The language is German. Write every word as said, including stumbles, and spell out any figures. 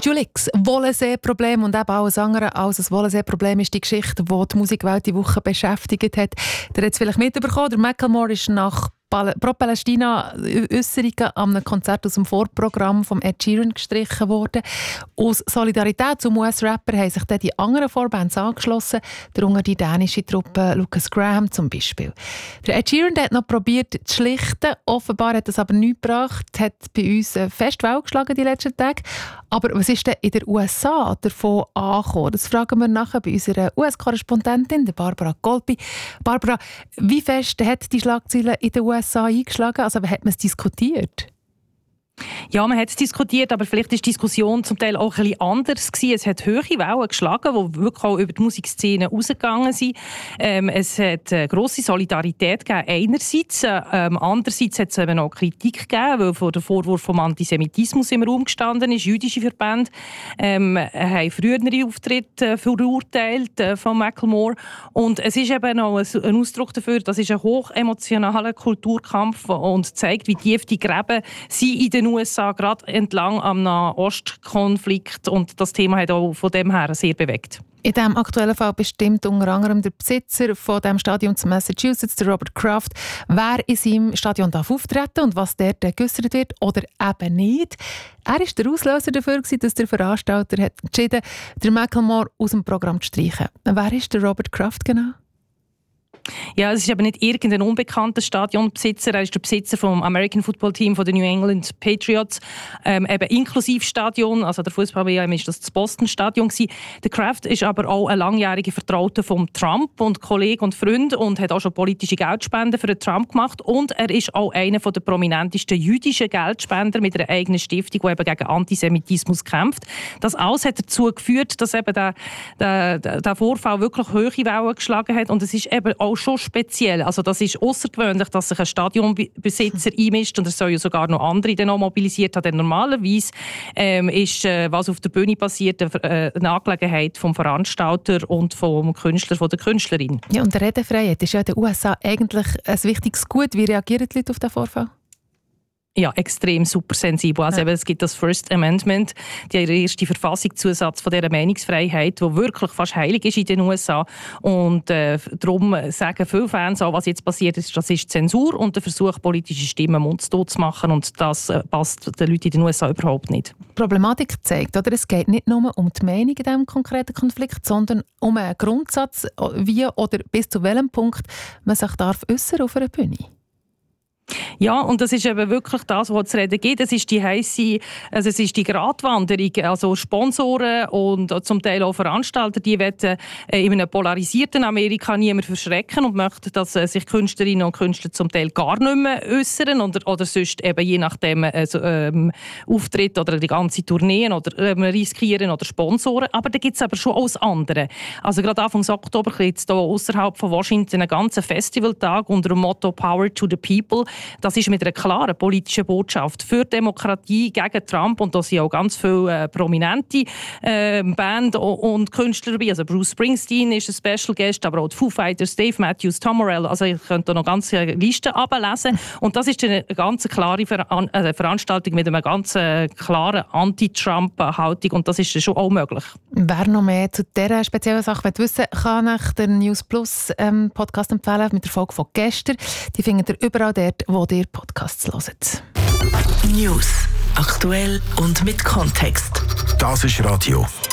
Julix, Wollensee-Problem und eben alles andere als ein Wollensee-Problem ist die Geschichte, die die Musikwelt die Woche beschäftigt hat. Der hat es vielleicht mitbekommen, der Macklemore ist nach Pro-Palästina-Äusserungen an einem Konzert aus dem Vorprogramm von Ed Sheeran gestrichen worden. Aus Solidarität zum U S-Rapper haben sich dann die anderen Vorbands angeschlossen, darunter die dänische Truppe Lucas Graham zum Beispiel. Der Ed Sheeran der hat noch probiert zu schlichten, offenbar hat das aber nichts gebracht, hat bei uns fest Welle geschlagen die letzten Tage. Aber was ist denn in den U S A davon angekommen? Das fragen wir nachher bei unserer U S-Korrespondentin, Barbara Golpi. Barbara, wie fest hat die Schlagzeile in den U S A eingeschlagen? Also, wie hat man es diskutiert? Ja, man hat es diskutiert, aber vielleicht ist die Diskussion zum Teil auch ein bisschen anders gewesen. Es hat hohe Wellen geschlagen, die wirklich auch über die Musikszene rausgegangen sind. Ähm, es hat äh, grosse Solidarität gegeben, einerseits. Ähm, andererseits hat es eben auch Kritik gegeben, weil vor der Vorwurf vom Antisemitismus im Raum gestanden ist. Jüdische Verbände ähm, haben frühere Auftritte verurteilt äh, von Macklemore. Und es ist eben auch ein, ein Ausdruck dafür, das ist ein hochemotionaler Kulturkampf und zeigt, wie tief die Gräben sind in den U S A, gerade entlang am Nahostkonflikt. Und das Thema hat auch von dem her sehr bewegt. In diesem aktuellen Fall bestimmt unter anderem der Besitzer von dem Stadion zu Massachusetts, der Robert Kraft, wer in seinem Stadion darf auftreten und was dort geäussert wird oder eben nicht. Er war der Auslöser dafür, dass der Veranstalter hat entschieden hat, den Macklemore aus dem Programm zu streichen. Wer ist der Robert Kraft genau? Ja, es ist aber nicht irgendein unbekannter Stadionbesitzer. Er ist der Besitzer vom American Football Team von den New England Patriots, ähm, eben inklusive Stadion. Also der Fußball-W M ist das das Boston-Stadion gewesen. Der Kraft ist aber auch ein langjähriger Vertrauter von Trump und Kollege und Freund und hat auch schon politische Geldspenden für den Trump gemacht. Und er ist auch einer der prominentesten jüdischen Geldspender mit einer eigenen Stiftung, die eben gegen Antisemitismus kämpft. Das alles hat dazu geführt, dass eben der, der, der Vorfall wirklich hohe Wellen geschlagen hat. Und es ist eben auch schon speziell. Also das ist außergewöhnlich, dass sich ein Stadionbesitzer einmischt und er soll ja sogar noch andere dann noch mobilisiert haben. Denn normalerweise ähm, ist, äh, was auf der Bühne passiert, äh, eine Angelegenheit vom Veranstalter und vom Künstler, von der Künstlerin. Ja, und die Redefreiheit ist ja in den U S A eigentlich ein wichtiges Gut. Wie reagieren die Leute auf diesen Vorfall? Ja, extrem supersensibel. Also ja. eben, es gibt das First Amendment, der erste Verfassungszusatz von dieser Meinungsfreiheit, die wirklich fast heilig ist in den U S A. Und äh, darum sagen viele Fans auch, was jetzt passiert ist, das ist Zensur und der Versuch, politische Stimmen mundtot zu machen. Und das äh, passt den Leuten in den U S A überhaupt nicht. Die Problematik zeigt, oder? Es geht nicht nur um die Meinung in diesem konkreten Konflikt, sondern um einen Grundsatz, wie oder bis zu welchem Punkt man sich darf äußern auf einer Bühne. Ja, und das ist eben wirklich das, was zu reden gibt. Es ist die heisse, also es ist die Gratwanderung. Also Sponsoren und zum Teil auch Veranstalter, die wollen in einem polarisierten Amerika niemand verschrecken und möchten, dass sich Künstlerinnen und Künstler zum Teil gar nicht mehr äußern oder, oder sonst eben je nachdem also, ähm, Auftritt oder die ganze Tourneen oder ähm, riskieren oder Sponsoren. Aber da gibt es aber schon auch das andere. Also gerade Anfang Oktober gibt es hier außerhalb von Washington einen ganzen Festivaltag unter dem Motto «Power to the People». Das ist mit einer klaren politischen Botschaft für Demokratie gegen Trump und da sind auch ganz viele äh, prominente äh, Band und Künstler dabei. Also Bruce Springsteen ist ein Special Guest, aber auch die Foo Fighters, Dave Matthews, Tom Morello. Also ich könnte da noch ganze Listen ablesen. Und das ist eine ganz klare Veran- äh, Veranstaltung mit einer ganz äh, klaren Anti-Trump-Haltung und das ist schon auch möglich. Wer noch mehr zu dieser speziellen Sache wissen will, kann ich den News Plus ähm, Podcast empfehlen mit der Folge von gestern. Die findet ihr überall dort, wo ihr Podcasts hört. News. Aktuell und mit Kontext. Das ist Radio